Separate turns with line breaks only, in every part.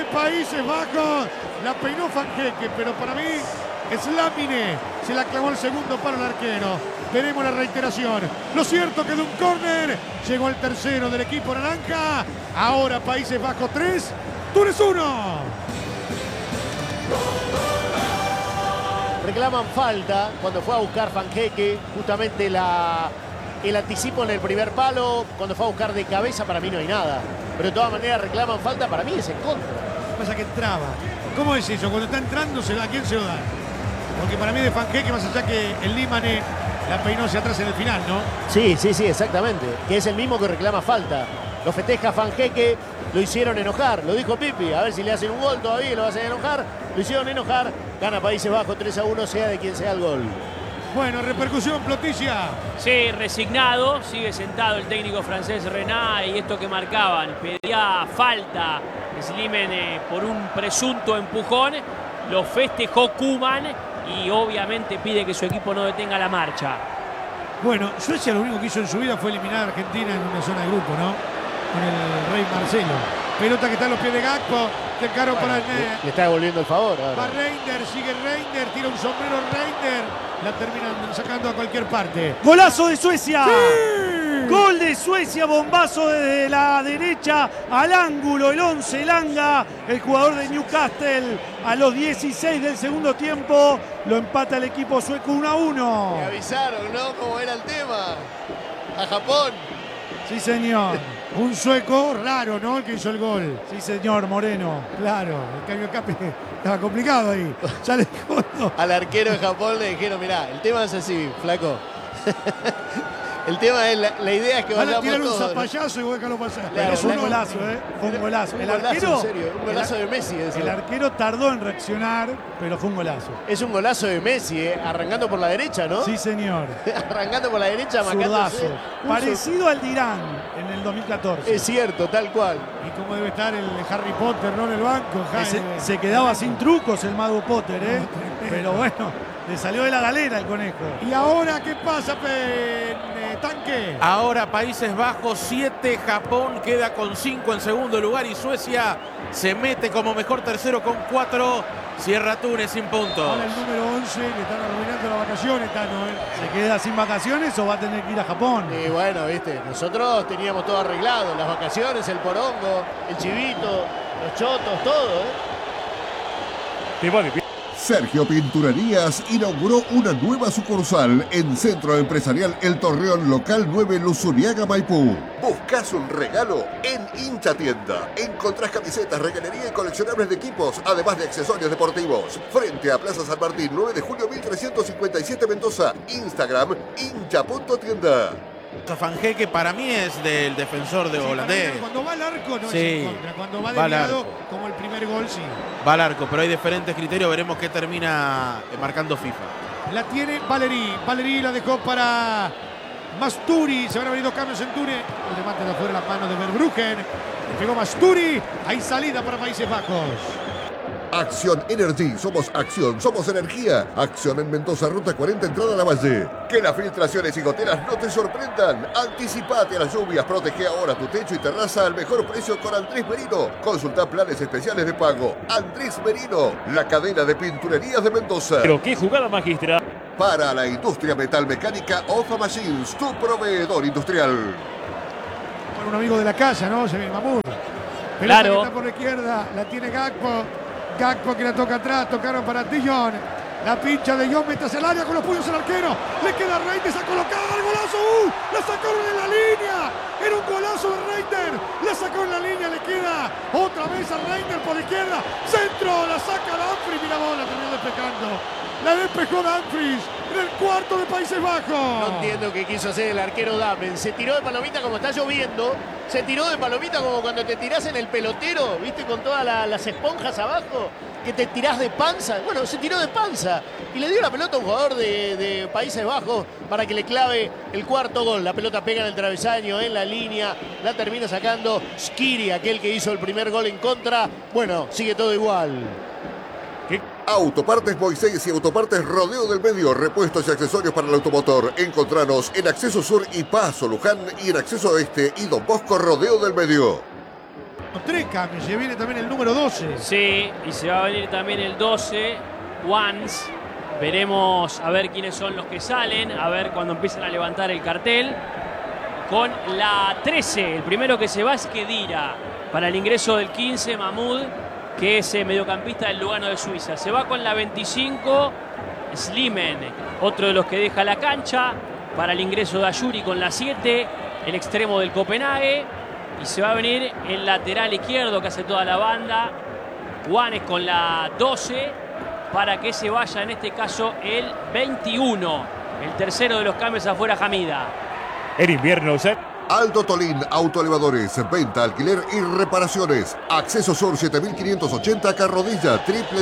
Países Bajos. La peinó Fanqueque, pero para mí Slamine se la clavó el segundo para el arquero. Veremos la reiteración. Lo cierto que de un córner llegó el tercero del equipo naranja. Ahora Países Bajos 3, Túnez 1.
Reclaman falta cuando fue a buscar Fanqueque, justamente el anticipo en el primer palo. Cuando fue a buscar de cabeza, para mí no hay nada. Pero de todas maneras reclaman falta, para mí es en contra.
Pasa que entraba. ¿Cómo es eso? Cuando está entrando, ¿a quién se lo da? Porque para mí de Fanqueque, más allá que el Límane la peinó hacia atrás en el final, ¿no?
Sí, exactamente. Que es el mismo que reclama falta. Lo festeja Fanqueque, lo hicieron enojar. Lo dijo Pipi, a ver si le hacen un gol todavía, lo hacen enojar. Lo hicieron enojar. Gana Países Bajos 3-1, sea de quien sea el gol.
Bueno, repercusión, Plotilla.
Sí, resignado, sigue sentado el técnico francés Renat, y esto que marcaban, pedía falta Slimane por un presunto empujón, lo festejó Koeman y obviamente pide que su equipo no detenga la marcha.
Bueno, Suecia lo único que hizo en su vida fue eliminar a Argentina en una zona de grupo, ¿no? Con el Rey Marcelo. Pelota que está en los pies de Gakpo, de caro para el...
Le está devolviendo el favor. Ahora.
Va Reiner, sigue Reiner, tira un sombrero Reiner. La terminan sacando a cualquier parte.
¡Golazo de Suecia!
¡Sí!
Gol de Suecia, bombazo desde la derecha al ángulo, el 11 Elanga, el jugador de Newcastle, a los 16 del segundo tiempo, lo empata el equipo sueco 1-1.
Me avisaron, ¿no? ¿Cómo era el tema? A Japón.
Sí, señor.
Un sueco raro, ¿no? El que hizo el gol.
Sí, señor, Moreno.
Claro, el cambio de cape estaba complicado ahí. Sale corto.
Al arquero de Japón le dijeron, mirá, el tema es así, flaco. El tema es, la idea es que
van a
vayamos
tirar un
todos.
zapallazo y vos déjalo pasar.
Claro,
Es un golazo, ¿eh? Fue un golazo. El arquero,
en serio, un golazo de Messi.
el arquero tardó en reaccionar, pero fue un golazo.
Es un golazo de Messi, arrancando por la derecha, ¿no?
Sí, señor.
Arrancando por la derecha,
Zurdazo.
marcándose.
Parecido al de Irán en el 2014.
Es cierto, tal cual.
Y cómo debe estar el Harry Potter, ¿no? En el banco.
Se quedaba sin trucos el mago Potter, ¿eh? Pero bueno, le salió de la galera el conejo.
¿Y ahora qué pasa, Tanque?
Ahora Países Bajos 7, Japón queda con 5 en segundo lugar y Suecia se mete como mejor tercero con 4. Cierra Túnez sin puntos.
Ahora el número 11 le están arruinando las vacaciones, Tano, ¿eh?
¿Se queda sin vacaciones o va a tener que ir a Japón?
Y bueno, viste, nosotros teníamos todo arreglado, las vacaciones, el porongo, el chivito, los chotos, todo,
Sergio Pinturerías inauguró una nueva sucursal en Centro Empresarial El Torreón Local 9 Luzuriaga, Maipú. ¿Buscas un regalo? En Hincha Tienda. Encontrás camisetas, regalería y coleccionables de equipos, además de accesorios deportivos. Frente a Plaza San Martín, 9 de julio 1357 Mendoza. Instagram, hincha.tienda.
Fanqueque para mí es del defensor de holandés.
Cuando va al arco no
Sí,
es en contra. Cuando va
va al
desviado,
arco.
como el primer gol, sí.
Va al arco, pero hay diferentes criterios. Veremos qué termina marcando FIFA.
La tiene Valeri. Valeri la dejó para Masturi. Se van a venir dos cambios en Túnez. El remate de afuera, la mano de Verbruggen. Le pegó Masturi. Hay salida para Países Bajos.
Acción Energy, somos acción, somos energía. Acción en Mendoza, ruta 40, entrada a la Valle. Que las filtraciones y goteras no te sorprendan. Anticipate a las lluvias, protege ahora tu techo y terraza al mejor precio con Andrés Merino. Consulta planes especiales de pago. Andrés Merino, la cadena de pinturerías de Mendoza.
Pero qué jugada magistral.
Para la industria metalmecánica, Ofa Machines, tu proveedor industrial.
Bueno, un amigo de la casa, ¿no? Se ve Mamut. Pelota
Claro.
que está por la izquierda. La tiene Gakpo. Gakpo que la toca atrás. Tocaron para Dillon. La pincha de John, mete hacia el área con los puños el arquero. Le queda Reiter, está colocada el golazo. La sacaron en la línea. Era un golazo de Reiter. La sacó en la línea, le queda otra vez a Reiter por la izquierda. Centro, la saca Dumfries. Mira vos, la terminó despejando. La despejó Dumfries en el cuarto de Países Bajos.
No entiendo qué quiso hacer el arquero Damen. Se tiró de palomita como está lloviendo. Se tiró de palomita como cuando te tirás en el pelotero, ¿viste? Con todas las esponjas abajo, que te tirás de panza. Bueno, se tiró de panza y le dio la pelota a un jugador de Países Bajos para que le clave el cuarto gol. La pelota pega en el travesaño, en la línea, la termina sacando Skiri, aquel que hizo el primer gol en contra. Bueno, sigue todo igual.
Autopartes Moisés y Autopartes Rodeo del Medio, repuestos y accesorios para el automotor. Encontranos en Acceso Sur y Paso Luján y en Acceso Oeste y Don Bosco Rodeo del Medio.
3 cambios, se viene también el número 12.
Sí, y se va a venir también el 12, Once. Veremos a ver quiénes son los que salen, a ver cuando empiezan a levantar el cartel. Con la 13, el primero que se va es Khedira. Para el ingreso del 15, Mahmoud, que es mediocampista del Lugano de Suiza. Se va con la 25, Slimen, otro de los que deja la cancha. Para el ingreso de Ayuri con la 7, el extremo del Copenhague. Y se va a venir el lateral izquierdo que hace toda la banda, Juanes, con la 12. Para que se vaya en este caso el 21. El tercero de los cambios afuera, Hamida.
En invierno,
Aldo Tolín Autoelevadores, venta, alquiler y reparaciones. Acceso Sur 7580 Carrodilla,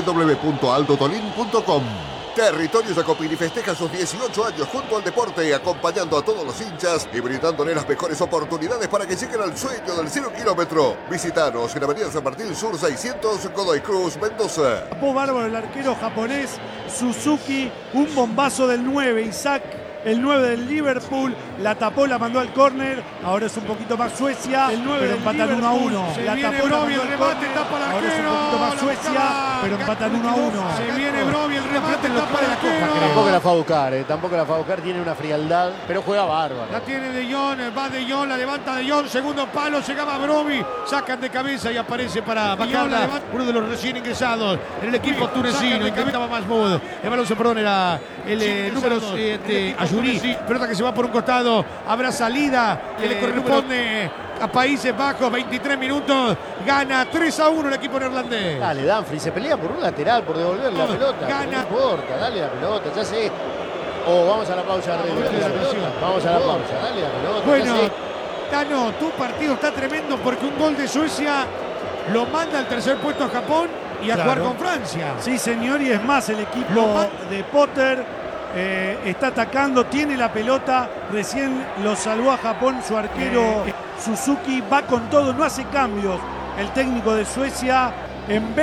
www.aldotolin.com. Territorio Jacopini festeja sus 18 años junto al deporte, acompañando a todos los hinchas y brindándole las mejores oportunidades para que lleguen al sueño del 0 kilómetro. Visítanos en Avenida San Martín Sur 600, Godoy Cruz, Mendoza.
Tapó bárbaro el arquero japonés Suzuki, un bombazo del 9, Isaac, el 9 del Liverpool, la tapó, la mandó al córner, ahora es un poquito más Suecia,
El 9
pero
del
empatan
Liverpool,
1-1.
se
La
viene
tapó, la
Brovi,
mandó
el
al
remate,
córner,
tapa el
ahora es un
arquero,
poquito más
la
Suecia,
buscaba,
pero empatan 1-1.
Se viene Brovi, el remate, tapa el arquero.
Tampoco la fue a buscar, tampoco la fue a buscar, tiene una frialdad, pero juega bárbaro.
La tiene De Jong, va De Jong, la levanta De Jong, segundo palo, llegaba Brovi, sacan de cabeza y aparece para bajarla. Uno de los recién ingresados en el equipo tunecino, intentaba Mahmoud. El balón se perdona, el número 7, Ayuri. Pelota que se va por un costado, habrá salida que le corresponde a Países Bajos, 23 minutos, gana 3-1 el equipo neerlandés.
Dale, Danfri, se pelea por un lateral, por devolver la pelota.
Gana.
No importa, dale la pelota, ya sé. Vamos a la pausa, Rey, dale la pelota. Vamos a la pausa, dale la pelota.
Bueno,
ya sé.
Tano, tu partido está tremendo porque un gol de Suecia lo manda al tercer puesto a Japón y a jugar con Francia.
Sí, señor, y es más, el equipo de Potter está atacando, tiene la pelota, recién lo salvó a Japón su arquero Suzuki, va con todo, no hace cambios. El técnico de Suecia en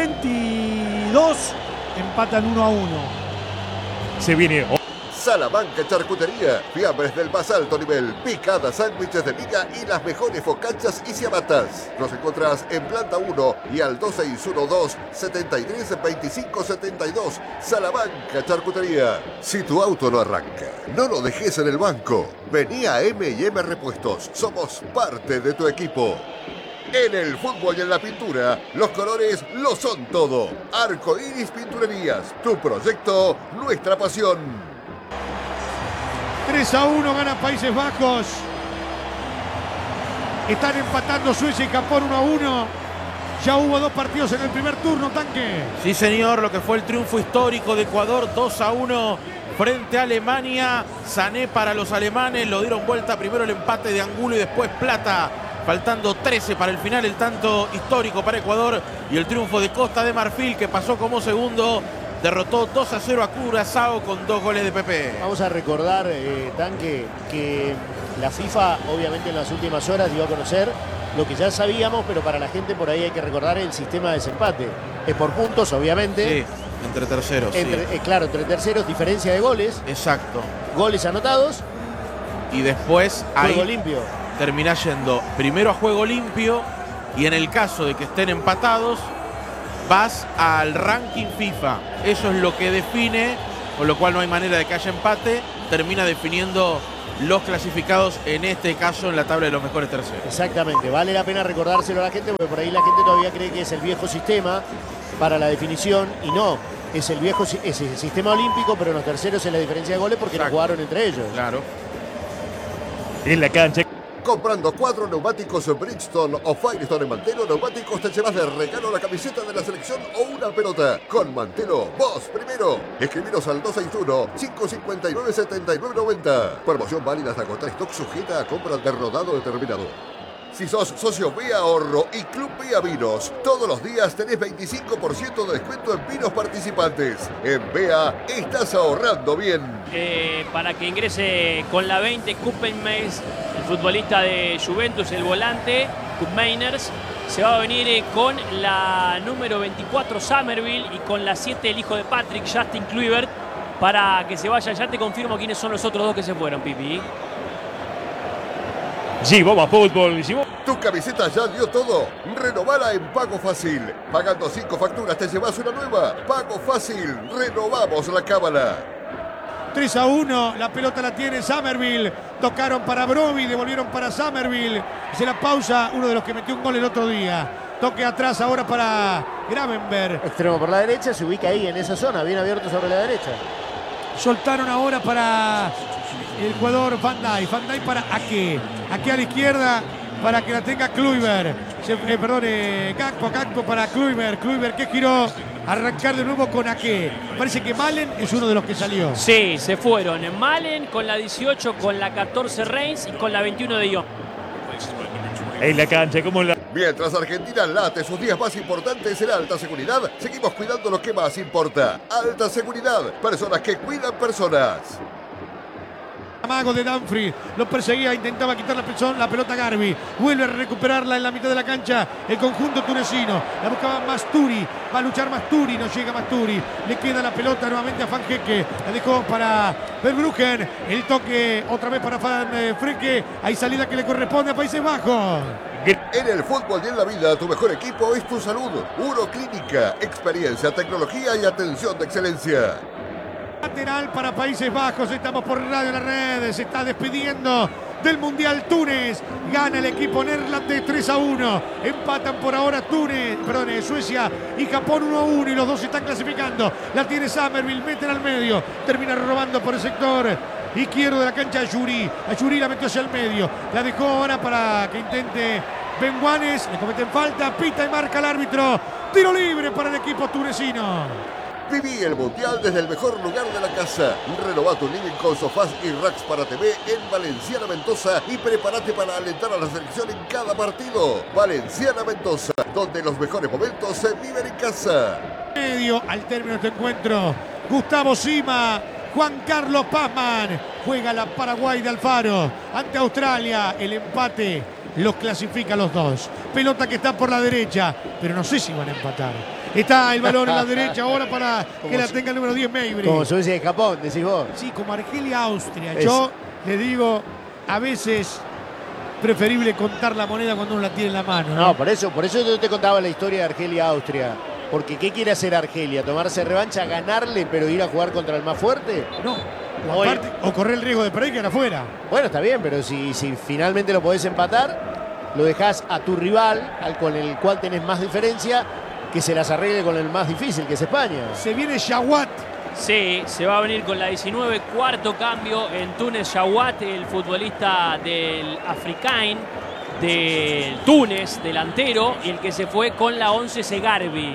22 empatan 1-1.
se viene.
Salamanca Charcutería, fiambres del más alto nivel, picadas, sándwiches de miga y las mejores focachas y ciabatas. Nos encontrás en Planta 1 y al 2612-732572. Salamanca Charcutería. Si tu auto no arranca, no lo dejes en el banco. Vení a M&M Repuestos, somos parte de tu equipo. En el fútbol y en la pintura, los colores lo son todo. Arco Iris Pinturerías, tu proyecto, nuestra pasión.
3-1 gana Países Bajos. Están empatando Suecia y Japón 1-1. Ya hubo 2 partidos en el primer turno, Tanque.
Sí, señor, lo que fue el triunfo histórico de Ecuador 2-1 frente a Alemania. Sané para los alemanes, lo dieron vuelta. Primero el empate de Angulo y después Plata. Faltando 13 para el final, el tanto histórico para Ecuador. Y el triunfo de Costa de Marfil, que pasó como segundo. Derrotó 2-0 a Curazao con 2 goles de Pepe.
Vamos a recordar, Tanque, que la FIFA obviamente en las últimas horas dio a conocer lo que ya sabíamos, pero para la gente por ahí hay que recordar el sistema de desempate. Es por puntos, obviamente.
Sí, entre terceros.
Claro, entre terceros, diferencia de goles.
Exacto.
Goles anotados.
Y después
Juego
ahí
limpio.
termina yendo primero a juego limpio y en el caso de que estén empatados, vas al ranking FIFA. Eso es lo que define, con lo cual no hay manera de que haya empate. Termina definiendo los clasificados, en este caso en la tabla de los mejores terceros.
Exactamente, vale la pena recordárselo a la gente porque por ahí la gente todavía cree que es el viejo sistema para la definición y no, es el viejo sistema olímpico, pero en los terceros es la diferencia de goles porque no jugaron entre ellos.
Claro.
En la cancha.
Comprando 4 neumáticos Bridgestone o Firestone en Mantelo Neumáticos te llevas de regalo la camiseta de la selección o una pelota. Con Mantelo, vos primero. Escribiros al 261-559-7990. Promoción válida hasta agotar stock, sujeta a compra de rodado determinado. Si sos socio Vía Ahorro y Club Vía Vinos, todos los días tenés 25% de descuento en vinos participantes. En Vea estás ahorrando bien.
Para que ingrese con la 20 Koopmeiners, el futbolista de Juventus, el volante, Koopmeiners. Se va a venir con la número 24 Somerville y con la 7 el hijo de Patrick, Justin Kluivert, para que se vayan. Ya te confirmo quiénes son los otros 2 que se fueron, Pipi.
Sí, vamos a fútbol.
¿Tu camiseta ya dio todo? Renovala en Pago Fácil. Pagando 5 facturas te llevas una nueva. Pago Fácil. Renovamos la cábala.
3-1, la pelota la tiene Summerville. Tocaron para Broby, devolvieron para Summerville. Se la pausa uno de los que metió un gol el otro día. Toque atrás ahora para Gravenberg.
Extremo por la derecha, se ubica ahí en esa zona, bien abierto sobre la derecha.
Soltaron ahora para el jugador Van Dijk. Van Dijk para Ake. Ake a la izquierda para que la tenga Kluivert. Gakpo para Kluivert. Kluivert que giró. Arrancar de nuevo con Ake. Parece que Malen es uno de los que salió.
Sí, se fueron. Malen con la 18, con la 14 Reins y con la 21 de Jong.
En la cancha, como la...
Mientras Argentina late sus días más importantes en alta seguridad, seguimos cuidando lo que más importa. Alta seguridad, personas que cuidan personas.
Amago de Dumfries, lo perseguía, intentaba quitar la pelota a Garbi. Vuelve a recuperarla en la mitad de la cancha el conjunto tunecino. La buscaba Masturi, va a luchar Masturi, no llega Masturi. Le queda la pelota nuevamente a Van Hecke. La dejó para Verbruggen. El toque otra vez para Van Freke. Hay salida que le corresponde a Países Bajos.
En el fútbol y en la vida, tu mejor equipo es tu salud. Uroclínica, experiencia, tecnología y atención de excelencia.
Lateral para Países Bajos, estamos por Radio La Red, se está despidiendo del Mundial Túnez, gana el equipo neerlandés 3-1, empatan por ahora Suecia y Japón 1-1 y los dos se están clasificando, la tiene Summerville, meten al medio, termina robando por el sector izquierdo de la cancha a Yuri la metió hacia el medio, la dejó ahora para que intente Ben Wanes, le cometen falta, pita y marca el árbitro, tiro libre para el equipo tunecino.
Viví el Mundial desde el mejor lugar de la casa. Renová tu living con sofás y racks para TV en Valenciana Mendoza y prepárate para alentar a la selección en cada partido. Valenciana Mendoza, donde los mejores momentos se viven en casa.
Medio al término de este encuentro, Gustavo Sima, Juan Carlos Pazman, juega la Paraguay de Alfaro ante Australia, el empate los clasifica a los dos. Pelota que está por la derecha, pero no sé si van a empatar. Está el balón en la derecha ahora para que la tenga el número 10 Mejbri.
Como Suecia y Japón, decís vos.
Sí, como Argelia-Austria. Yo le digo, a veces preferible contar la moneda cuando uno la tiene en la mano.
No, por eso yo te contaba la historia de Argelia-Austria. Porque ¿qué quiere hacer Argelia? ¿Tomarse revancha, ganarle, pero ir a jugar contra el más fuerte?
No. O correr el riesgo de perder y quedar afuera.
Bueno, está bien, pero si finalmente lo podés empatar, lo dejás a tu rival, con el cual tenés más diferencia, que se las arregle con el más difícil, que es España.
Se viene Jawad.
Sí, se va a venir con la 19, cuarto cambio en Túnez. Jawad, el futbolista del Africain, del Túnez, delantero, y el que se fue con la 11 Segarbi.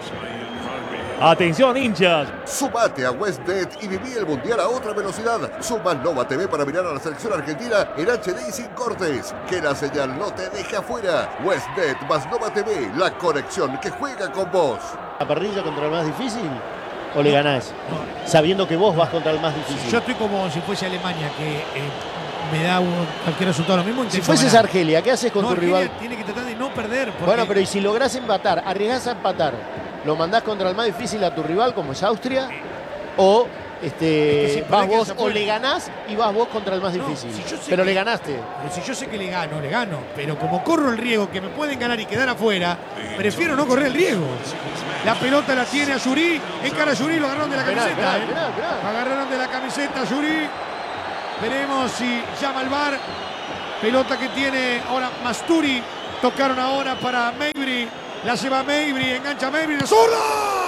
Atención, hinchas.
Sumate a WestBet y viví el Mundial a otra velocidad. Suma Nova TV para mirar a la selección argentina en HD y sin cortes. Que la señal no te deje afuera. WestBet más Nova TV, la conexión que juega con vos.
¿La parrilla contra el más difícil o le ganás? No. Sabiendo que vos vas contra el más difícil.
Yo estoy como si fuese Alemania, que me da cualquier resultado lo mismo.
Si fueses Argelia, ¿qué haces con tu
Argelia
rival?
Tiene que tratar de no perder. Porque...
Bueno, pero ¿y si lográs empatar? ¿Arriesgás a empatar? ¿Lo mandás contra el más difícil a tu rival, como es Austria? ¿O vas vos o le ganás y vas vos contra el más difícil? Si pero le ganaste.
Pero si yo sé que le gano. Pero como corro el riesgo que me pueden ganar y quedar afuera, prefiero no correr el riesgo. La pelota la tiene a Yuri. Encara a Yuri, lo agarraron de la camiseta. Agarraron de la camiseta a Yuri. Veremos si llama al VAR. Pelota que tiene ahora Masturi. Tocaron ahora para Mejbri. La lleva Mejbri, engancha Mejbri, ¡la zurda!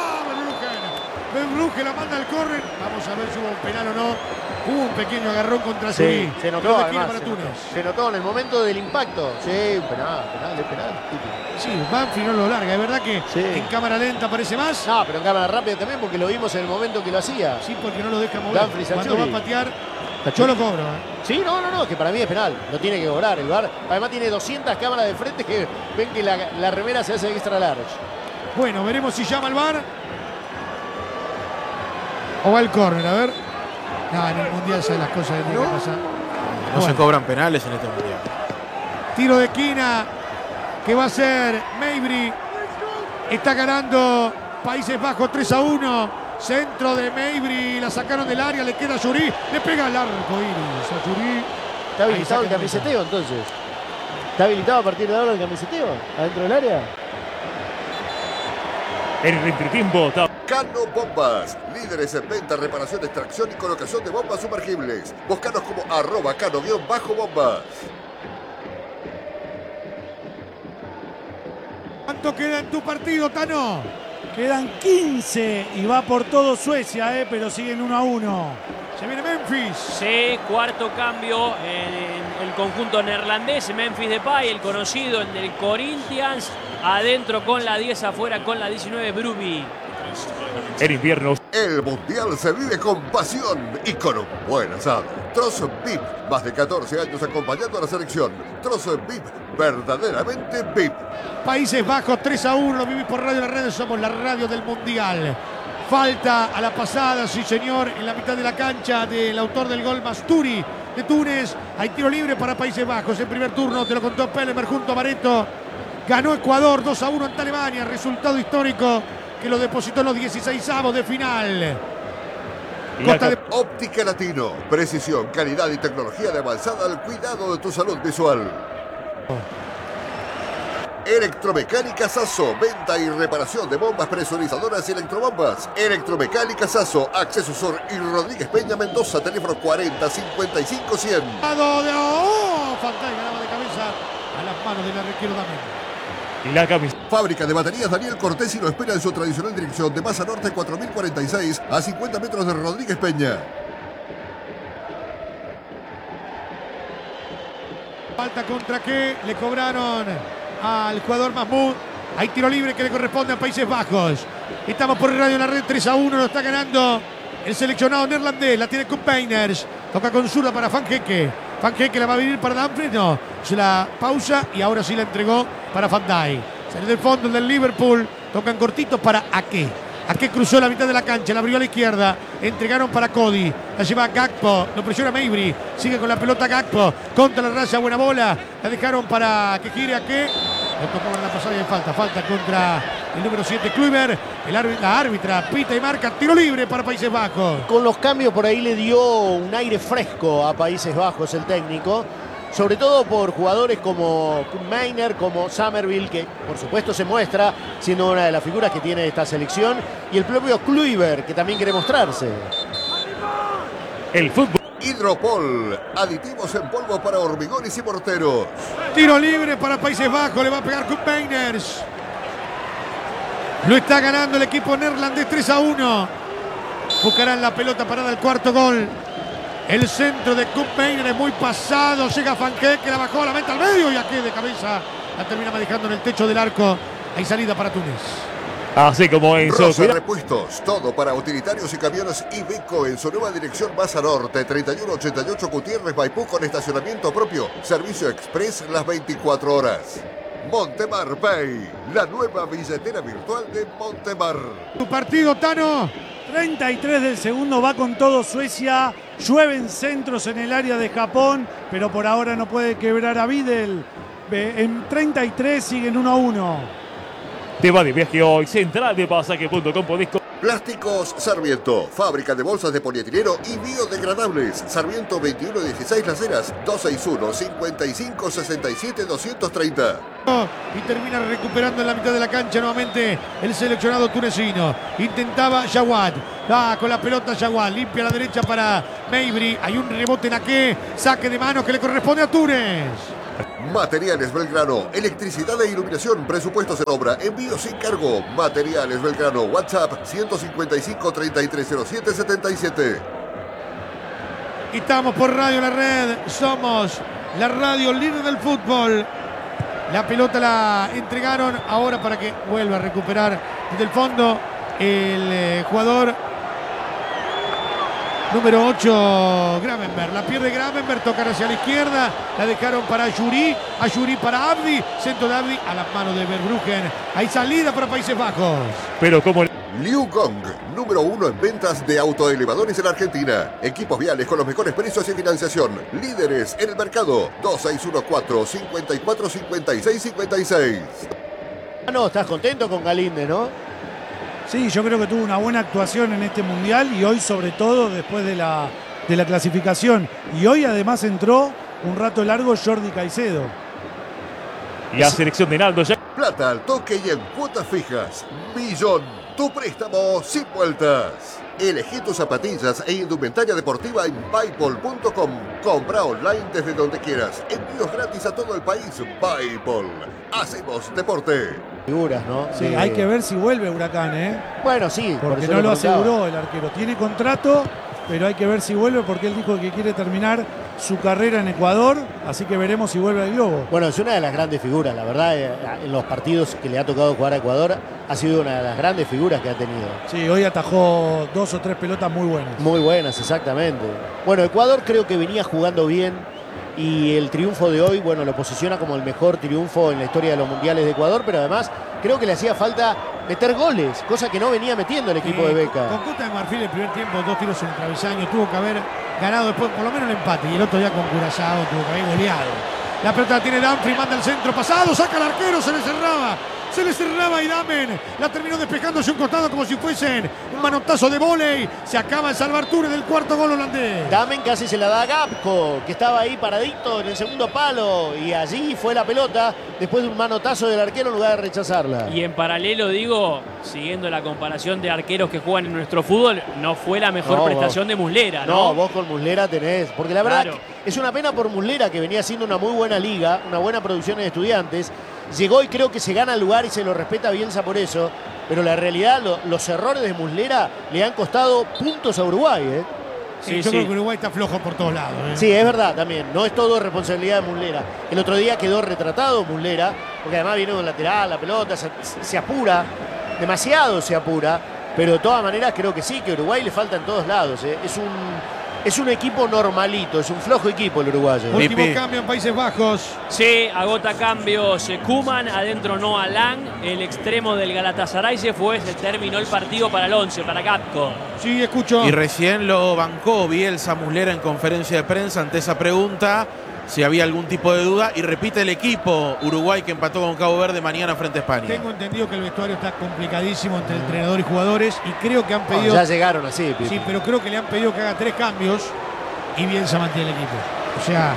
Verbruggen la manda al córner. Vamos a ver si hubo un penal o no. Hubo un pequeño agarrón contra Yuri.
Se notó además, se notó en el momento del impacto. Sí, penal.
Sí, Banfield no lo larga. Es verdad que en cámara lenta parece más.
No, pero en cámara rápida también, porque lo vimos en el momento que lo hacía.
Sí, porque no lo deja mover.
Dumfries,
cuando va a patear, yo lo cobro.
Sí, no, que para mí es penal. Lo tiene que cobrar el VAR. Además tiene 200 cámaras de frente que ven que la remera se hace extra large.
Bueno, veremos si llama el VAR. O va el córner, a ver. No, en el Mundial saben las cosas que tienen que pasar.
No se cobran penales en este Mundial.
Tiro de esquina que va a ser Mejbri. Está ganando Países Bajos 3-1. Centro de Mejbri, la sacaron del área, le queda a Yuri, le pega al arco iris a Yuri.
Está habilitado el camiseteo entonces. ¿Está habilitado a partir de ahora el camiseteo? ¿Adentro del área?
En el entretiempo.
Cano Bombas, líderes en venta, reparación, extracción y colocación de bombas sumergibles. Búscanos como @cano_bombas.
¿Cuánto queda en tu partido, Tano?
Quedan 15 y va por todo Suecia, pero siguen 1-1.
Se viene Memphis.
Sí, cuarto cambio en el conjunto neerlandés. Memphis Depay, el conocido, el del Corinthians. Adentro con la 10, afuera con la 19, Bruby.
En invierno.
El Mundial se vive con pasión y con un buen asado. Trozo VIP, más de 14 años acompañando a la selección. Trozo VIP, verdaderamente VIP.
Países Bajos 3-1, lo vivís por Radio La Red, somos la radio del Mundial. Falta a la pasada, sí señor, en la mitad de la cancha del autor del gol, Masturi de Túnez. Hay tiro libre para Países Bajos. En primer turno te lo contó Pelemer junto a Mareto. Ganó Ecuador 2-1 ante Alemania, resultado histórico que lo depositó en los 16avos de final.
Óptica Latino, precisión, calidad y tecnología de avanzada al cuidado de tu salud visual. Electromecánica Sasso, venta y reparación de bombas presurizadoras y electrobombas. Electromecánica Sasso, Acceso Sur y Rodríguez Peña Mendoza, teléfono 40 55 100.
Fantasma ganaba de cabeza a las manos del arquero Damián.
La camisa.
Fábrica de baterías Daniel Cortesi lo espera en su tradicional dirección de Maza Norte 4046 a 50 metros de Rodríguez Peña.
Falta contra que le cobraron al jugador Mahmoud. Hay tiro libre que le corresponde a Países Bajos. Estamos por Radio La Red 3-1, lo está ganando el seleccionado neerlandés. La tiene Koopmeiners. Toca con zurda para Van Hecke. Van Hecke la va a venir para Dumfries, no. Se la pausa y ahora sí la entregó para Van Dijk. Sale del fondo del Liverpool. Tocan cortito para Ake. Ake cruzó la mitad de la cancha, la abrió a la izquierda. Entregaron para Cody. La lleva Gakpo. Lo presiona Mabry. Sigue con la pelota Gakpo. Contra la raya, buena bola. La dejaron para que gire Ake. Le tocó la pasada y hay falta. Falta contra el número 7, Kluivert. La árbitra pita y marca tiro libre para Países Bajos.
Con los cambios por ahí le dio un aire fresco a Países Bajos el técnico. Sobre todo por jugadores como Meiner, como Somerville, que por supuesto se muestra siendo una de las figuras que tiene esta selección. Y el propio Kluivert, que también quiere mostrarse.
El fútbol.
Hidropol, aditivos en polvo para hormigones y morteros.
Tiro libre para Países Bajos, le va a pegar Koopmeiners. Lo está ganando el equipo neerlandés 3-1. Buscarán la pelota parada, el cuarto gol. El centro de Koopmeiners muy pasado, llega Van Hecke, la bajó, la mete al medio y aquí de cabeza la termina manejando en el techo del arco. Hay salida para Túnez.
Así como en
Rosa Repuestos, todo para utilitarios y camiones Iveco en su nueva dirección Maza Norte, 3188 Gutiérrez Maipú con estacionamiento propio, servicio express las 24 horas. Montemar Pay, la nueva billetera virtual de Montemar.
Tu partido, Tano.
33 del segundo, va con todo Suecia. Llueven centros en el área de Japón, pero por ahora no puede quebrar a Videl. En 33 siguen 1-1.
Te va de viaje hoy. Central de pasaje.com. Podés.
Plásticos Sarmiento, fábrica de bolsas de polietileno y biodegradables. Sarmiento 2116 Las Heras, 261 55 67 230.
Y termina recuperando en la mitad de la cancha nuevamente el seleccionado tunecino. Intentaba Jawad. Va con la pelota Jawad. Limpia a la derecha para Mabry. Hay un rebote en Ake. Saque de mano que le corresponde a Túnez.
Materiales Belgrano, electricidad e iluminación, presupuestos en obra, envío sin cargo. Materiales Belgrano, WhatsApp 155 3307 77.
Estamos por Radio La Red, somos la radio líder del fútbol. La pelota la entregaron ahora para que vuelva a recuperar desde el fondo el jugador número 8, Gravenberg. La pierde Gravenberg, toca hacia la izquierda. La dejaron para Ayuri. Ayuri para Abdi. Centro de Abdi a las manos de Verbruggen. Hay salida para Países Bajos.
Pero como
Liu Gong, número 1 en ventas de autoelevadores en Argentina. Equipos viales con los mejores precios y financiación. Líderes en el mercado. 2614 54 56 56.
No, estás contento con Galíndez, ¿no?
Sí, yo creo que tuvo una buena actuación en este Mundial y hoy sobre todo después de la clasificación. Y hoy además entró un rato largo Jordi Caicedo.
Y a selección de Naldo ya.
Plata al toque y en cuotas fijas. Millón, tu préstamo sin vueltas. Elegí tus zapatillas e indumentaria deportiva en Buypol.com. Compra online desde donde quieras. Envíos gratis a todo el país. Buypol. Hacemos deporte.
Figuras, ¿no?
Sí, hay que ver si vuelve Huracán, ¿eh?
Bueno, sí. por
Porque
eso
no lo
preguntaba.
aseguró el arquero. Tiene contrato, pero hay que ver si vuelve porque él dijo que quiere terminar su carrera en Ecuador, así que veremos si vuelve al Globo.
Bueno, es una de las grandes figuras, la verdad, en los partidos que le ha tocado jugar a Ecuador, ha sido una de las grandes figuras que ha tenido.
Sí, hoy atajó 2 o 3 pelotas muy buenas.
Muy buenas, exactamente. Bueno, Ecuador creo que venía jugando bien y el triunfo de hoy, bueno, lo posiciona como el mejor triunfo en la historia de los mundiales de Ecuador, pero además creo que le hacía falta meter goles, cosa que no venía metiendo el equipo de Beca.
Con Costa de Marfil el primer tiempo, 2 tiros en el travesaño, tuvo que haber ganado después por lo menos el empate y el otro día con Curazao tuvo que haber goleado. La pelota la tiene Danfri, manda el centro pasado, saca al arquero, se le cerraba y Damen la terminó despejando hacia un costado como si fuesen un manotazo de vóley. Se acaba el salvarture del cuarto gol holandés.
Damen casi se la da a Gapco, que estaba ahí paradito en el segundo palo y allí fue la pelota después de un manotazo del arquero en lugar de rechazarla.
Y en paralelo, digo, siguiendo la comparación de arqueros que juegan en nuestro fútbol, no fue la mejor prestación de Muslera, ¿no?
No, vos con Muslera tenés, porque la verdad
Claro.
es una pena por Muslera, que venía haciendo una muy buena liga, una buena producción en Estudiantes. Llegó y creo que se gana el lugar y se lo respeta a Bielsa por eso, pero la realidad, los errores de Muslera le han costado puntos a Uruguay, ¿eh?
Sí, yo creo que Uruguay está flojo por todos lados.
Sí, es verdad también. No es todo responsabilidad de Muslera. El otro día quedó retratado Muslera, porque además viene de un lateral, la pelota se apura, demasiado se apura, pero de todas maneras creo que sí, que a Uruguay le falta en todos lados. Es un equipo normalito, es un flojo equipo el uruguayo.
Último
Pipi.
cambio en Países Bajos.
Sí, agota cambios Koeman, adentro Noah Lang, el extremo del Galatasaray se fue, se terminó el partido para el 11, para Gapco.
Sí, escucho.
Y recién lo bancó Bielsa Muslera en conferencia de prensa ante esa pregunta, si había algún tipo de duda, y repite el equipo Uruguay que empató con Cabo Verde mañana frente a España.
Tengo entendido que el vestuario está complicadísimo entre entrenador y jugadores y creo que han
No,
pedido...
ya llegaron así, Pipi.
Sí, pero creo que le han pedido que haga 3 cambios y Bielsa mantiene el equipo. O sea,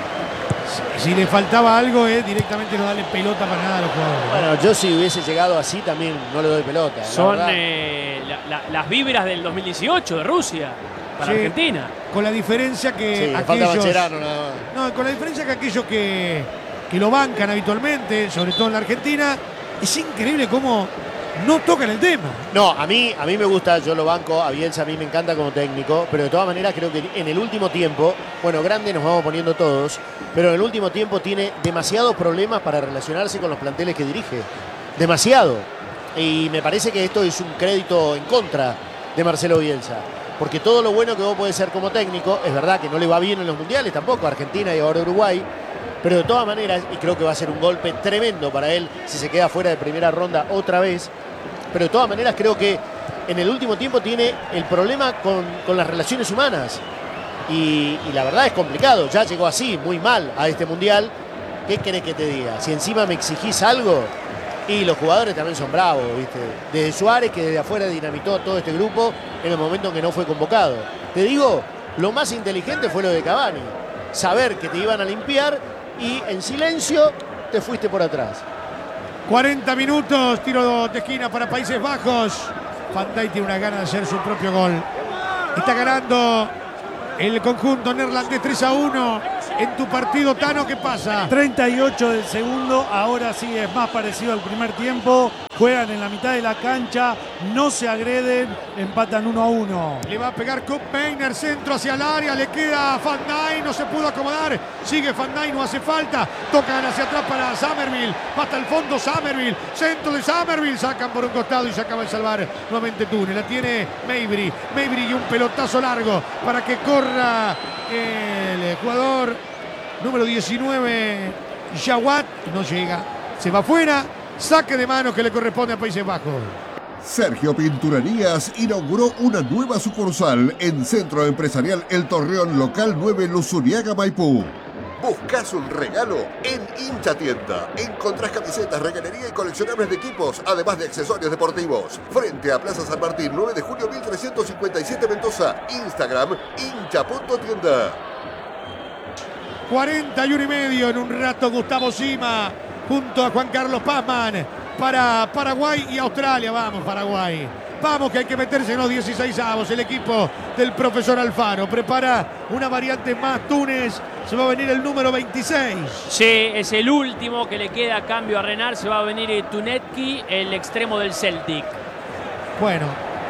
si le faltaba algo es directamente no darle pelota para nada a los jugadores.
Bueno, yo si hubiese llegado así también no le doy pelota. la
Son
verdad.
las víveras del 2018 de Rusia para
Sí,
Argentina.
Con la diferencia que
Sí, le falta
aquellos...
Mascherano nada más.
No, con la diferencia que aquellos que lo bancan habitualmente, sobre todo en la Argentina, es increíble cómo no tocan el tema.
No, a mí me gusta, yo lo banco, a Bielsa a mí me encanta como técnico, pero de todas maneras creo que en el último tiempo, bueno, grande nos vamos poniendo todos, pero en el último tiempo tiene demasiados problemas para relacionarse con los planteles que dirige. Demasiado. Y me parece que esto es un crédito en contra de Marcelo Bielsa. Porque todo lo bueno que vos podés ser como técnico, es verdad que no le va bien en los mundiales tampoco, a Argentina y ahora a Uruguay, pero de todas maneras, y creo que va a ser un golpe tremendo para él si se queda fuera de primera ronda otra vez, pero de todas maneras creo que en el último tiempo tiene el problema con las relaciones humanas. Y la verdad es complicado, ya llegó así, muy mal a este mundial. ¿Qué querés que te diga? Si encima me exigís algo, y los jugadores también son bravos, ¿viste? Desde Suárez, que desde afuera dinamitó a todo este grupo en el momento en que no fue convocado. Te digo, lo más inteligente fue lo de Cavani. Saber que te iban a limpiar y en silencio te fuiste por atrás.
40 minutos, tiro de esquina para Países Bajos. Van Dijk tiene una gana de hacer su propio gol. Está ganando el conjunto neerlandés 3-1. En tu partido, Tano, ¿qué pasa?
38 del segundo, ahora sí es más parecido al primer tiempo. Juegan en la mitad de la cancha, no se agreden, empatan 1-1.
Le va a pegar Koop Meiners, centro hacia el área, le queda Van Dijk, no se pudo acomodar. Sigue Van Dijk, no hace falta. Tocan hacia atrás para Summerville, va hasta el fondo Summerville, centro de Summerville, sacan por un costado y se acaba de salvar nuevamente Túnez. La tiene Mejbri y un pelotazo largo para que corra el jugador número 19, Jawad, no llega, se va afuera, saque de manos que le corresponde a Países Bajos.
Sergio Pinturerías inauguró una nueva sucursal en Centro Empresarial El Torreón Local 9 Luzuriaga, Maipú. ¿Buscas un regalo? En Hincha Tienda encontrás camisetas, regalería y coleccionables de equipos, además de accesorios deportivos. Frente a Plaza San Martín, 9 de julio 1357 Mendoza. Instagram, hincha.tienda.
41 y medio, en un rato Gustavo Sima junto a Juan Carlos Pazman para Paraguay y Australia. Vamos, Paraguay. Vamos, que hay que meterse en los 16avos. El equipo del profesor Alfaro prepara una variante más. Túnez, se va a venir el número 26.
Sí, es el último que le queda a cambio a Renard. Se va a venir Tunetki, el extremo del Celtic.
Bueno,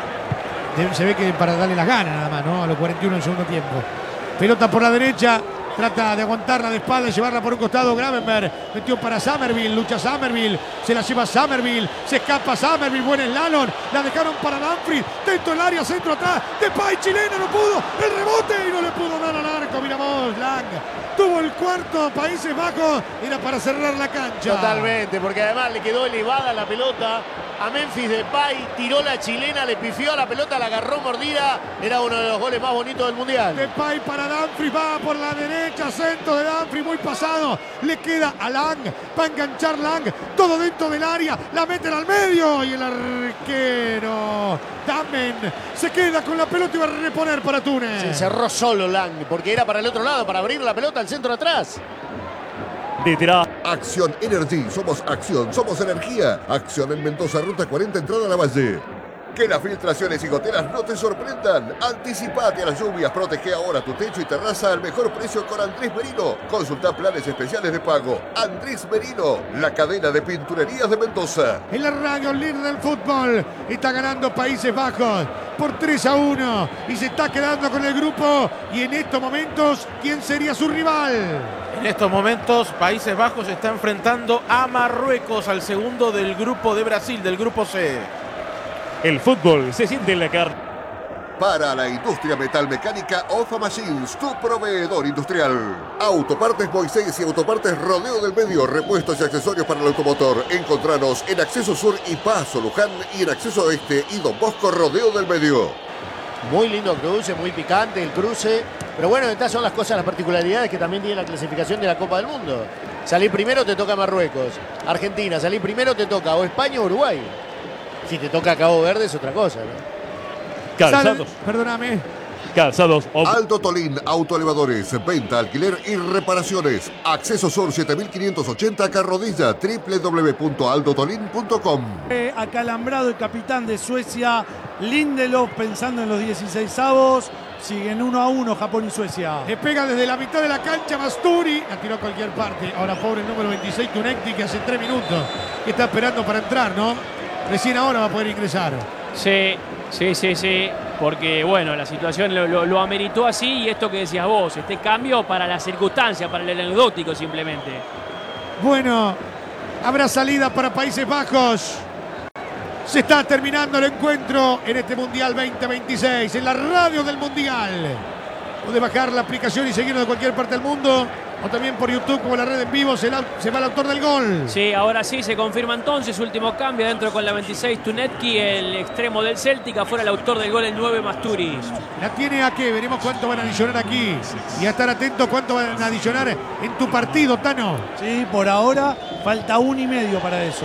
se ve que para darle las ganas nada más, ¿no? A los 41 del segundo tiempo. Pelota por la derecha. Trata de aguantarla de espalda y llevarla por un costado. Gravenberg metió para Summerville. Lucha Summerville. Se la lleva Summerville. Se escapa Summerville. Buen slalom. La dejaron para Dumfries. Dentro del área. Centro atrás. Depay chilena. No pudo. El rebote. Y no le pudo dar al arco. Mira vos, Lang. Tuvo el cuarto. Países Bajos. Era para cerrar la cancha.
Totalmente. Porque además le quedó elevada la pelota a Memphis Depay. Tiró la chilena. Le pifió a la pelota. La agarró mordida. Era uno de los goles más bonitos del mundial.
Depay para Dumfries. Va por la derecha. Centro de Dumfries, muy pasado. Le queda a Lang. Va a enganchar Lang. Todo dentro del área. La meten al medio. Y el arquero Damen se queda con la pelota y va a reponer para Túnez.
Se encerró solo Lang. Porque era para el otro lado. Para abrir la pelota al centro atrás.
De tirar.
Acción Energy, somos acción, somos energía. Acción en Mendoza, ruta 40, entrada a la Valle. Que las filtraciones y goteras no te sorprendan. Anticipate a las lluvias, protege ahora tu techo y terraza al mejor precio con Andrés Merino. Consulta planes especiales de pago. Andrés Merino, la cadena de pinturerías de Mendoza.
En la radio líder del fútbol está ganando Países Bajos por 3-1 y se está quedando con el grupo. Y en estos momentos, ¿quién sería su rival?
En estos momentos, Países Bajos está enfrentando a Marruecos, al segundo del grupo de Brasil, del grupo C.
El fútbol se siente en la carne.
Para la industria metalmecánica, OFA Machines, tu proveedor industrial. Autopartes Moisés y Autopartes Rodeo del Medio, repuestos y accesorios para el automotor. Encontranos en Acceso Sur y Paso Luján y en Acceso Oeste y Don Bosco Rodeo del Medio.
Muy lindo cruce, muy picante el cruce. Pero bueno, estas son las cosas, las particularidades que también tiene la clasificación de la Copa del Mundo. Salir primero te toca Marruecos. Argentina, salir primero te toca o España o Uruguay. Si te toca Cabo Verde es otra cosa, ¿no?
Calzados.
Perdóname.
Calzados.
Aldo Tolín, autoelevadores, venta, alquiler y reparaciones. Acceso Sur 7580 Carrodilla, www.aldotolin.com.
Acalambrado el capitán de Suecia, Lindelof, pensando en los 16avos. Siguen 1-1 Japón y Suecia.
Le pega desde la mitad de la cancha Masturi. La tiró a cualquier parte. Ahora pobre el número 26, Tunecti, que hace 3 minutos que está esperando para entrar, ¿no? Recién ahora va a poder ingresar.
Sí. Porque, bueno, la situación lo ameritó así. Y esto que decías vos, este cambio para la circunstancia, para el anecdótico simplemente.
Bueno, habrá salida para Países Bajos. Se está terminando el encuentro en este Mundial 2026, en la radio del Mundial. Puede bajar la aplicación y seguirnos de cualquier parte del mundo, o también por YouTube como la red en vivo. Se va el autor del gol.
Sí, ahora sí se confirma entonces. Último cambio adentro con la 26 Tunetki, el extremo del Celtic. Afuera el autor del gol, el 9 Masturi.
La tiene a qué, veremos cuánto van a adicionar aquí. Y a estar atento cuánto van a adicionar en tu partido, Tano.
Sí, por ahora falta 1,5 para eso.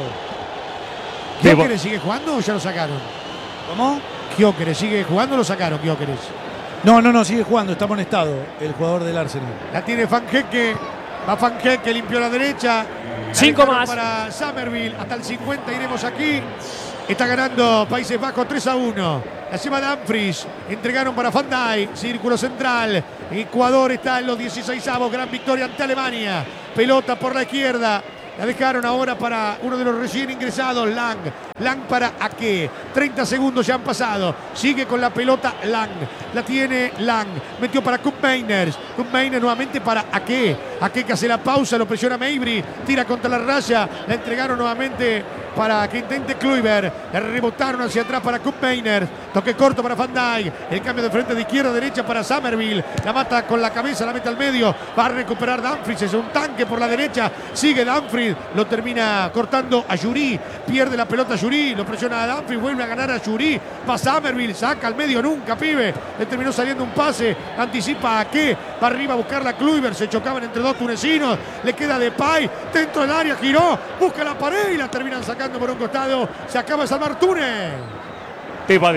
¿Gyökeres sigue jugando o ya lo sacaron?
¿Cómo?
¿Gyökeres sigue jugando o lo sacaron, Gyökeres?
No, sigue jugando, está amonestado el jugador del Arsenal.
La tiene Van Hecke. Va Van Hecke, limpió la derecha.
5 más.
Para Summerville, hasta el 50 iremos aquí. Está ganando Países Bajos 3-1. La lleva Dumfries. Entregaron para Van Dijk. Círculo central. Ecuador está en los 16avos. Gran victoria ante Alemania. Pelota por la izquierda. La dejaron ahora para uno de los recién ingresados, Lang. Lang para Ake. 30 segundos ya han pasado. Sigue con la pelota Lang. La tiene Lang. Metió para Koopmeiners. Koopmeiners nuevamente para Ake. Ake que hace la pausa, lo presiona Mabry. Tira contra la raya. La entregaron nuevamente para que intente Kluivert. Le rebotaron hacia atrás para Koopmeiners. Toque corto para Van Dijk. El cambio de frente de izquierda a derecha para Summerville. La mata con la cabeza, la mete al medio. Va a recuperar Dumfries. Es un tanque por la derecha. Sigue Dumfries. Lo termina cortando a Yuri. Pierde la pelota a Yuri. Lo presiona a Dumfries. Vuelve a ganar a Yuri. Va Summerville. Saca al medio nunca, pibe. Le terminó saliendo un pase. Anticipa a qué. Va arriba a buscar la Kluivert. Se chocaban entre dos tunecinos. Le queda Depay. Dentro del área. Giró. Busca la pared y la terminan sacando por un costado. Se acaba de salvar Túnez.
Te va de ver.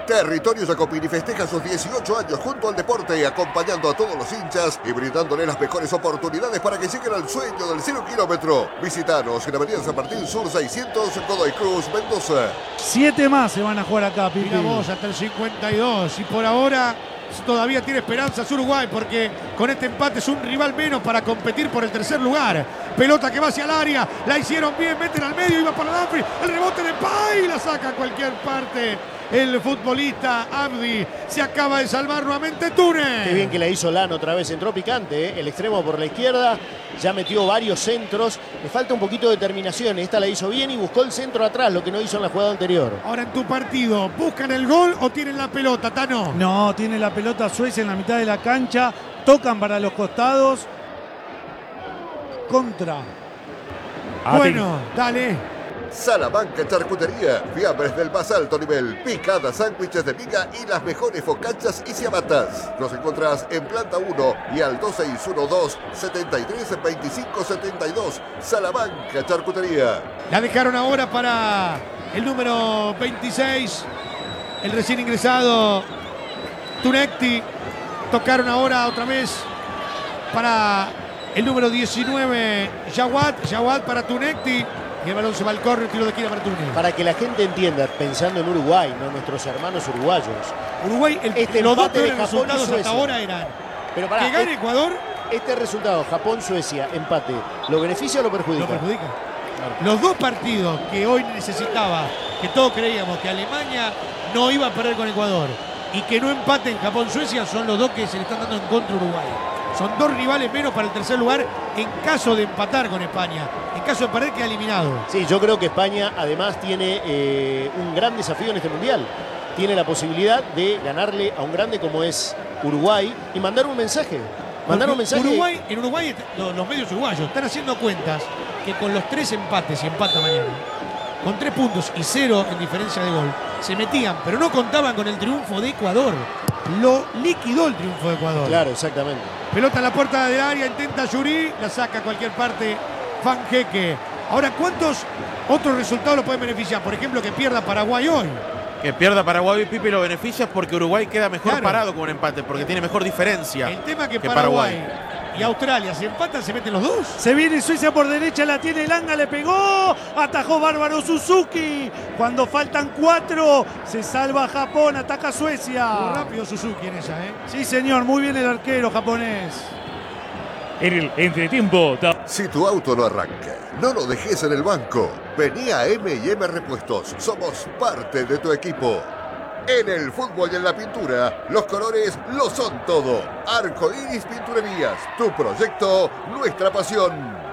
Territorio Jacopini festeja sus 18 años junto al deporte, acompañando a todos los hinchas y brindándole las mejores oportunidades para que lleguen al sueño del 0 kilómetro. Visítanos en Avenida San Martín Sur 600, Godoy Cruz, Mendoza.
7 más se van a jugar acá, Pipi.
Mira vos, hasta el 52. Y por ahora todavía tiene esperanzas Uruguay, porque con este empate es un rival menos para competir por el tercer lugar. Pelota que va hacia el área, la hicieron bien, meten al medio, iba para Danfri, el rebote de Pay, la saca a cualquier parte. El futbolista Abdi se acaba de salvar nuevamente Túnez.
Qué bien que la hizo Lano otra vez, entró picante, ¿eh? El extremo por la izquierda, ya metió varios centros, le falta un poquito de determinación, esta la hizo bien y buscó el centro atrás, lo que no hizo en la jugada anterior.
Ahora en tu partido, ¿buscan el gol o tienen la pelota, Tano?
No, tiene la pelota Suecia en la mitad de la cancha, tocan para los costados. Contra.
Bueno, dale.
Salamanca Charcutería, fiambres del más alto nivel, picadas, sándwiches de miga y las mejores focachas y ciabatas. Nos encontrás en planta 1 y al 2612-732572. Salamanca Charcutería.
La dejaron ahora para el número 26, el recién ingresado Tunecti. Tocaron ahora otra vez para el número 19, Jawad para Tunecti. Y el balón se va al córner, tiro de esquina para Túnez.
Para que la gente entienda, pensando en Uruguay, no nuestros hermanos uruguayos.
Uruguay, los dos peores resultados hasta ahora eran
pero pará,
que gane Ecuador.
Este resultado, Japón-Suecia, empate, ¿lo beneficia o lo perjudica?
Lo perjudica. Claro. Los dos partidos que hoy necesitaba, que todos creíamos que Alemania no iba a perder con Ecuador y que no empaten Japón-Suecia, son los dos que se le están dando en contra a Uruguay. Son dos rivales menos para el tercer lugar en caso de empatar con España. En caso de perder, queda eliminado.
Sí, yo creo que España además tiene un gran desafío en este Mundial. Tiene la posibilidad de ganarle a un grande como es Uruguay y mandar un mensaje.
Uruguay, en Uruguay, los medios uruguayos están haciendo cuentas que con los 3 empates, y empata mañana, con 3 puntos y 0 en diferencia de gol, se metían, pero no contaban con el triunfo de Ecuador. Lo liquidó el triunfo de Ecuador.
Claro, exactamente.
Pelota en la puerta del área, intenta Yuri, la saca a cualquier parte Fanjeque. Ahora, ¿cuántos otros resultados lo pueden beneficiar? Por ejemplo, que pierda Paraguay hoy.
Que pierda Paraguay y Pipi lo beneficia porque Uruguay queda mejor parado con un empate, porque tiene mejor diferencia.
El tema que Paraguay y Australia se empatan, se meten los dos.
Se viene Suecia por derecha, la tiene Langa, le pegó, atajó bárbaro Suzuki. Cuando faltan 4, se salva Japón, ataca Suecia.
Muy rápido Suzuki en esa, ¿eh?
Sí, señor, muy bien el arquero japonés.
En el entretiempo.
Si tu auto no arranca, no lo dejes en el banco. Vení a M&M Repuestos. Somos parte de tu equipo. En el fútbol y en la pintura, los colores lo son todo. Arco Iris Pinturerías. Tu proyecto, nuestra pasión.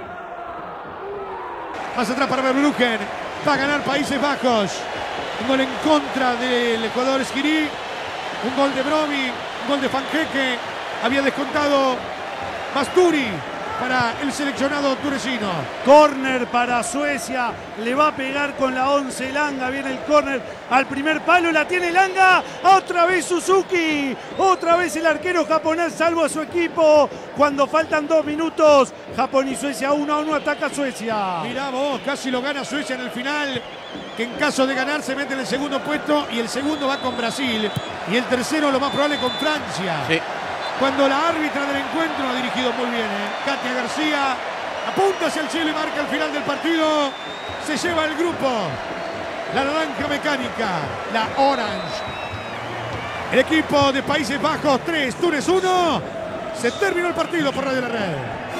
Más atrás para Verbruggen. Va a ganar Países Bajos. Un gol en contra del Ecuador Esquirí. Un gol de Bromi. Un gol de Fanjeque. Había descontado Basturi para el seleccionado tunecino.
Córner para Suecia, le va a pegar con la 11 Langa, viene el córner al primer palo, la tiene Langa, otra vez Suzuki, otra vez el arquero japonés salvo a su equipo, cuando faltan 2 minutos, Japón y Suecia 1-1, ataca Suecia.
Mirá vos, casi lo gana Suecia en el final, que en caso de ganar se mete en el segundo puesto y el segundo va con Brasil y el tercero lo más probable con Francia.
Sí.
Cuando la árbitra del encuentro ha dirigido muy bien, Katia García apunta hacia el cielo y marca el final del partido. Se lleva el grupo. La naranja mecánica, la Orange. El equipo de Países Bajos 3, Túnez 1. Se terminó el partido por Radio La Red.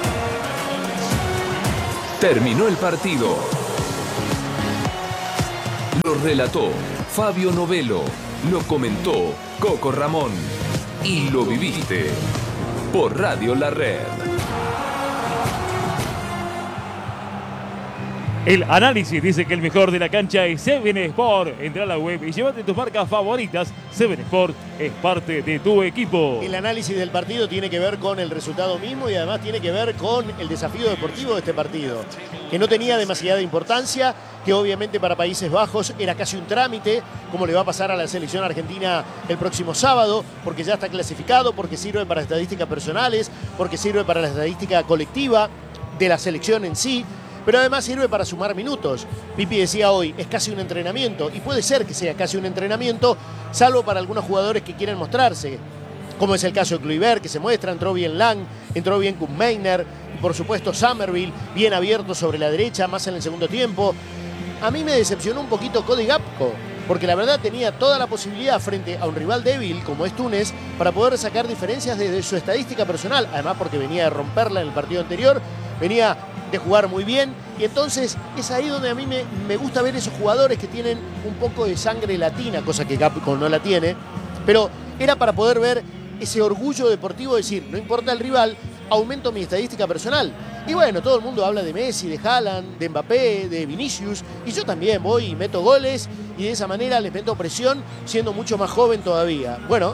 Terminó el partido. Lo relató Fabio Novelo. Lo comentó Coco Ramón. Y lo viviste por Radio La Red.
El análisis dice que el mejor de la cancha es Seven Sport. Entra a la web y llévate tus marcas favoritas. Seven Sport es parte de tu equipo.
El análisis del partido tiene que ver con el resultado mismo y además tiene que ver con el desafío deportivo de este partido, que no tenía demasiada importancia, que obviamente para Países Bajos era casi un trámite, como le va a pasar a la selección argentina el próximo sábado, porque ya está clasificado, porque sirve para estadísticas personales, porque sirve para la estadística colectiva de la selección en sí. pero además sirve para sumar minutos. Pipi decía hoy, es casi un entrenamiento, y puede ser que sea casi un entrenamiento, salvo para algunos jugadores que quieren mostrarse, como es el caso de Kluivert, que se muestra, entró bien Lang, entró bien Koopmeiners, y por supuesto Summerville, bien abierto sobre la derecha, más en el segundo tiempo. A mí me decepcionó un poquito Cody Gakpo, porque la verdad tenía toda la posibilidad frente a un rival débil como es Túnez para poder sacar diferencias desde su estadística personal, además porque venía de romperla en el partido anterior, venía de jugar muy bien, y entonces es ahí donde a mí me gusta ver esos jugadores que tienen un poco de sangre latina, cosa que Gakpo no la tiene, pero era para poder ver ese orgullo deportivo de decir, no importa el rival, aumento mi estadística personal. Y bueno, todo el mundo habla de Messi, de Haaland, de Mbappé, de Vinicius, y yo también voy y meto goles, y de esa manera les meto presión siendo mucho más joven todavía. Bueno,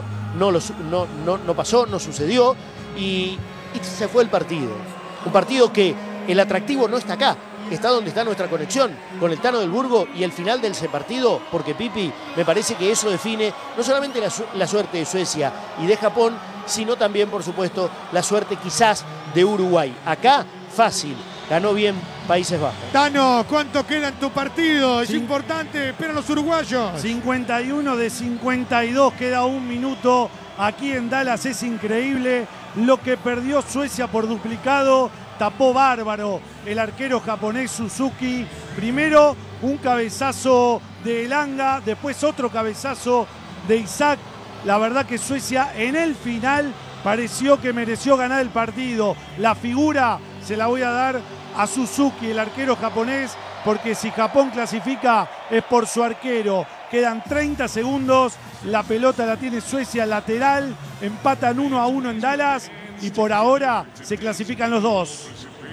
no pasó, no sucedió, y se fue el partido. Un partido que el atractivo no está acá, está donde está nuestra conexión, con el Tano del Burgo y el final de ese partido, porque Pipi, me parece que eso define no solamente la suerte de Suecia y de Japón, sino también, por supuesto, la suerte quizás de Uruguay. Acá, fácil, ganó bien Países Bajos.
Tano, ¿cuánto queda en tu partido? Es importante, esperan los uruguayos.
51 de 52, queda un minuto. Aquí en Dallas es increíble lo que perdió Suecia por duplicado. Tapó bárbaro el arquero japonés Suzuki. Primero un cabezazo de Elanga, después otro cabezazo de Isaac. La verdad que Suecia en el final pareció que mereció ganar el partido. La figura se la voy a dar a Suzuki, el arquero japonés, porque si Japón clasifica es por su arquero. Quedan 30 segundos, la pelota la tiene Suecia lateral, empatan 1-1 en Dallas y por ahora se clasifican los dos.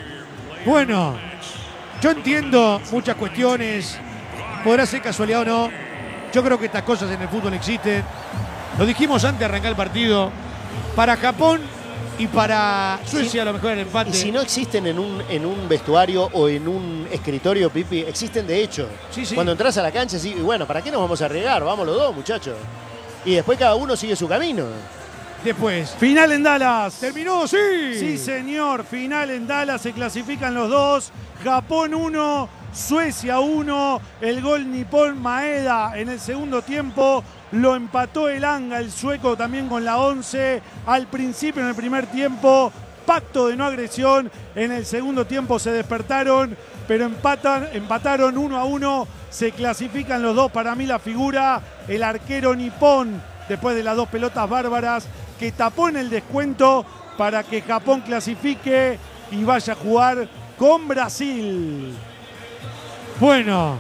Bueno, yo entiendo muchas cuestiones, podrá ser casualidad o no, yo creo que estas cosas en el fútbol existen. Lo dijimos antes de arrancar el partido, para Japón y para Suecia a lo mejor el empate.
Y si no existen en un vestuario o en un escritorio, Pipi, existen de hecho.
Sí.
Cuando entras a la cancha, sí, y bueno, ¿para qué nos vamos a arriesgar? Vamos los dos, muchachos. Y después cada uno sigue su camino.
Después.
Final en Dallas.
¿Terminó? Sí.
Sí, señor. Final en Dallas. Se clasifican los dos. Japón 1, Suecia 1. El gol nipón Maeda en el segundo tiempo. Lo empató Elanga, el sueco, también con la 11. Al principio, en el primer tiempo, pacto de no agresión. En el segundo tiempo se despertaron, pero empataron 1-1. Se clasifican los dos. Para mí la figura, el arquero nipón, después de las dos pelotas bárbaras, que tapó en el descuento para que Japón clasifique y vaya a jugar con Brasil.
Bueno,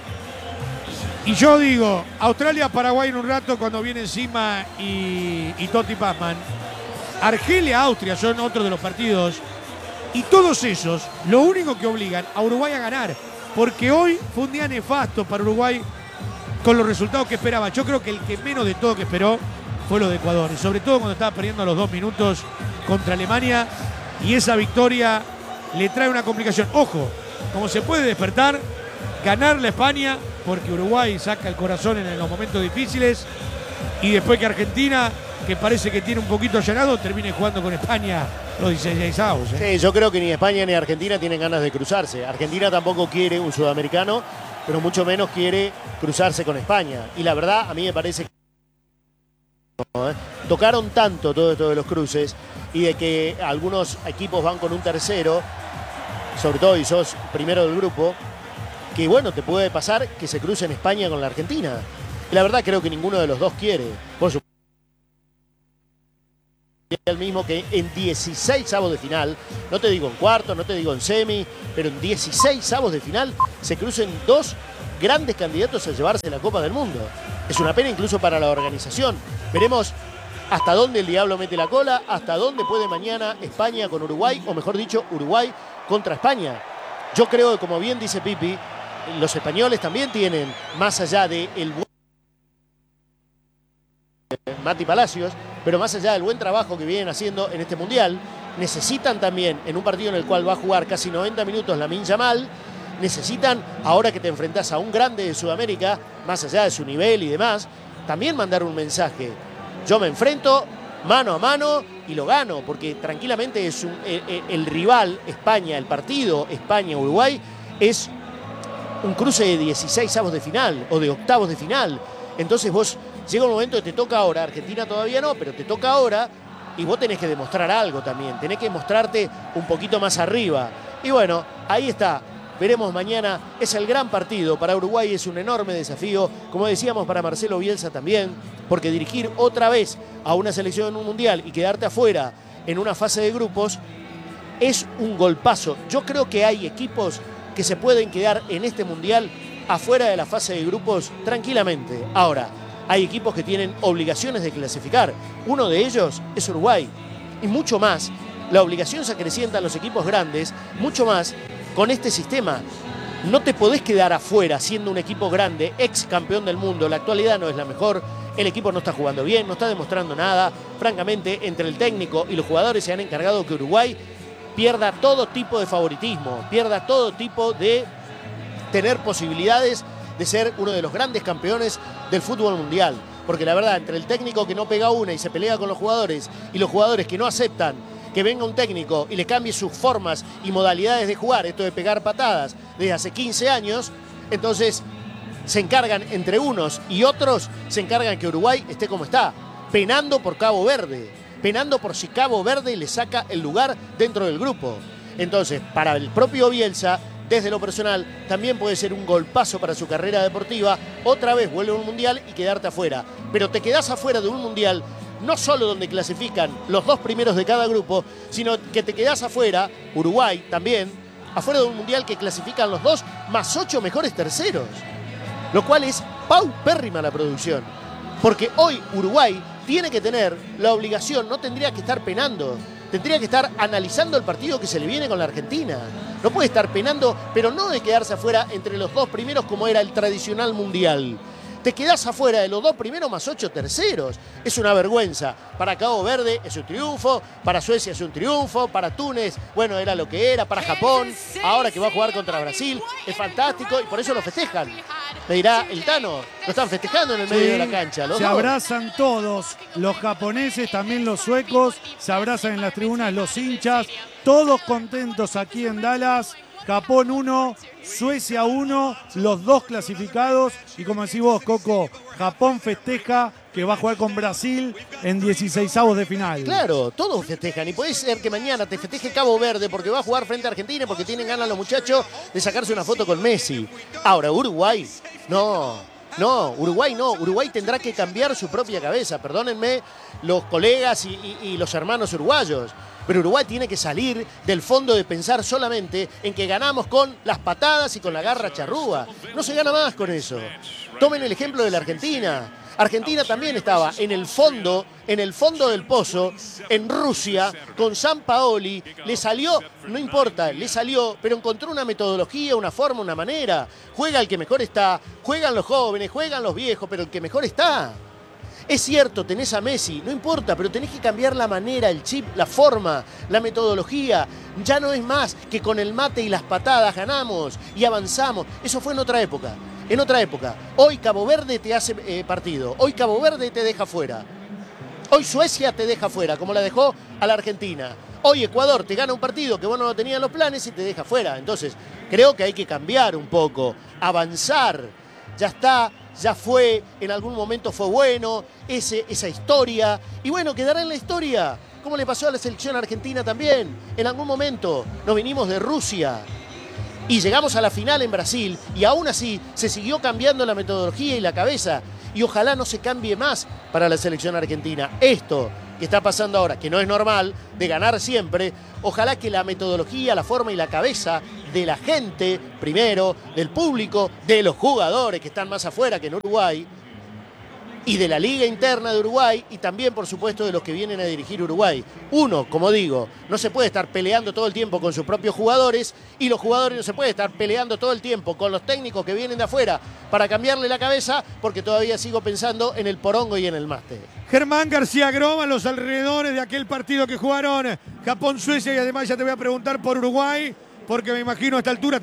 y yo digo, Australia-Paraguay en un rato cuando viene encima y Totti Pazman. Argelia-Austria son otros de los partidos. Y todos esos, lo único que obligan a Uruguay a ganar. Porque hoy fue un día nefasto para Uruguay con los resultados que esperaba. Yo creo que el que menos de todo que esperó fue lo de Ecuador. Y sobre todo cuando estaba perdiendo a los 2 minutos contra Alemania. Y esa victoria le trae una complicación. Ojo, como se puede despertar, ganarle a España, porque Uruguay saca el corazón en los momentos difíciles. Y después que Argentina, que parece que tiene un poquito allanado, termine jugando con España los 16avos.
Sí, yo creo que ni España ni Argentina tienen ganas de cruzarse. Argentina tampoco quiere un sudamericano, pero mucho menos quiere cruzarse con España. Y la verdad, a mí me parece que tocaron tanto todo esto de los cruces y de que algunos equipos van con un tercero, sobre todo y sos primero del grupo, que bueno, te puede pasar que se cruce en España con la Argentina. Y la verdad creo que ninguno de los dos quiere. Por supuesto, el mismo que en 16avos de final, no te digo en cuartos, no te digo en semi, pero en 16avos de final se crucen dos grandes candidatos a llevarse la Copa del Mundo. Es una pena incluso para la organización. Veremos hasta dónde el diablo mete la cola, hasta dónde puede mañana España con Uruguay, o mejor dicho, Uruguay contra España. Yo creo que, como bien dice Pipi, los españoles también tienen, más allá de Mati Palacios, pero más allá del buen trabajo que vienen haciendo en este Mundial, necesitan también, en un partido en el cual va a jugar casi 90 minutos Lamine Yamal, necesitan, ahora que te enfrentás a un grande de Sudamérica, más allá de su nivel y demás, también mandar un mensaje. Yo me enfrento mano a mano y lo gano, porque tranquilamente es el rival España, el partido España-Uruguay, es un cruce de 16avos de final o de octavos de final. Entonces vos llega un momento que te toca ahora, Argentina todavía no, pero te toca ahora y vos tenés que demostrar algo también, tenés que mostrarte un poquito más arriba. Y bueno, ahí está. Veremos mañana, es el gran partido. Para Uruguay es un enorme desafío, como decíamos para Marcelo Bielsa también, porque dirigir otra vez a una selección en un mundial y quedarte afuera en una fase de grupos es un golpazo. Yo creo que hay equipos que se pueden quedar en este mundial afuera de la fase de grupos tranquilamente. Ahora, hay equipos que tienen obligaciones de clasificar. Uno de ellos es Uruguay. Y mucho más, la obligación se acrecienta en los equipos grandes, mucho más con este sistema. No te podés quedar afuera siendo un equipo grande, ex campeón del mundo. La actualidad no es la mejor, el equipo no está jugando bien, no está demostrando nada. Francamente, entre el técnico y los jugadores se han encargado que Uruguay pierda todo tipo de favoritismo, pierda todo tipo de tener posibilidades de ser uno de los grandes campeones del fútbol mundial. Porque la verdad, entre el técnico que no pega una y se pelea con los jugadores y los jugadores que no aceptan que venga un técnico y le cambie sus formas y modalidades de jugar, esto de pegar patadas desde hace 15 años, entonces se encargan entre unos y otros, se encargan que Uruguay esté como está, penando por Cabo Verde, penando por si Cabo Verde le saca el lugar dentro del grupo. Entonces, para el propio Bielsa, desde lo personal, también puede ser un golpazo para su carrera deportiva. Otra vez vuelve a un mundial y quedarte afuera. Pero te quedás afuera de un mundial no solo donde clasifican los 2 primeros de cada grupo, sino que te quedás afuera, Uruguay también, afuera de un mundial que clasifican los 2 más 8 mejores terceros. Lo cual es paupérrima la producción. Porque hoy Uruguay tiene que tener la obligación, no tendría que estar penando, tendría que estar analizando el partido que se le viene con la Argentina. No puede estar penando, pero no de quedarse afuera entre los 2 primeros como era el tradicional mundial. Te quedás afuera de los 2 primeros más 8 terceros. Es una vergüenza. Para Cabo Verde es un triunfo, para Suecia es un triunfo, para Túnez, bueno, era lo que era, para Japón, ahora que va a jugar contra Brasil, es fantástico y por eso lo festejan. Me dirá el Tano, lo están festejando en el medio de la cancha.
Se abrazan todos, los japoneses, también los suecos, se abrazan en las tribunas los hinchas, todos contentos aquí en Dallas. Japón 1, Suecia 1, los 2 clasificados. Y como decís vos, Coco, Japón festeja que va a jugar con Brasil en 16avos de final.
Claro, todos festejan. Y puede ser que mañana te festeje Cabo Verde porque va a jugar frente a Argentina porque tienen ganas los muchachos de sacarse una foto con Messi. Ahora, Uruguay, no, Uruguay no. Uruguay tendrá que cambiar su propia cabeza. Perdónenme los colegas y los hermanos uruguayos. Pero Uruguay tiene que salir del fondo de pensar solamente en que ganamos con las patadas y con la garra charrúa. No se gana más con eso. Tomen el ejemplo de la Argentina. Argentina también estaba en el fondo del pozo, en Rusia, con Sampaoli. Le salió, no importa, le salió, pero encontró una metodología, una forma, una manera. Juega el que mejor está, juegan los jóvenes, juegan los viejos, pero el que mejor está. Es cierto, tenés a Messi, no importa, pero tenés que cambiar la manera, el chip, la forma, la metodología. Ya no es más que con el mate y las patadas ganamos y avanzamos. Eso fue en otra época. En otra época. Hoy Cabo Verde te hace partido. Hoy Cabo Verde te deja fuera. Hoy Suecia te deja fuera, como la dejó a la Argentina. Hoy Ecuador te gana un partido que vos no lo tenías en los planes y te deja fuera. Entonces, creo que hay que cambiar un poco, avanzar. Ya está. Ya fue, en algún momento fue bueno, esa historia. Y bueno, quedará en la historia, como le pasó a la selección argentina también. En algún momento nos vinimos de Rusia y llegamos a la final en Brasil y aún así se siguió cambiando la metodología y la cabeza. Y ojalá no se cambie más para la selección argentina. Esto que está pasando ahora, que no es normal, de ganar siempre, ojalá que la metodología, la forma y la cabeza de la gente, primero, del público, de los jugadores que están más afuera que en Uruguay, y de la liga interna de Uruguay, y también, por supuesto, de los que vienen a dirigir Uruguay. Uno, como digo, no se puede estar peleando todo el tiempo con sus propios jugadores, y los jugadores no se pueden estar peleando todo el tiempo con los técnicos que vienen de afuera para cambiarle la cabeza, porque todavía sigo pensando en el porongo y en el máster.
Germán García Groma, los alrededores de aquel partido que jugaron Japón-Suecia, y además ya te voy a preguntar por Uruguay, porque me imagino a esta altura